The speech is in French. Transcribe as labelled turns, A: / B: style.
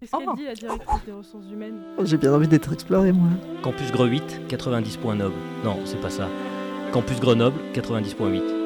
A: Qu'est-ce qu'elle dit, la directrice des ressources humaines?
B: J'ai bien envie d'être exploré, moi.
C: Campus Gre 8, 90 points nobles. Non, c'est pas ça. Campus Grenoble, 90.8.